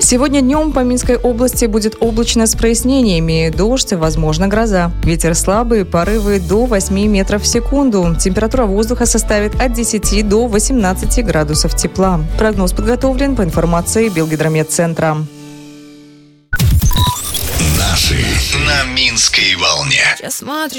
Сегодня днем по Минской области будет облачно с прояснениями. Дождь, возможно, гроза. Ветер слабый, порывы до 8 метров в секунду. Температура воздуха составит от 10 до 18 градусов тепла. Прогноз подготовлен по информации Белгидрометцентра. Наши на Минской волне.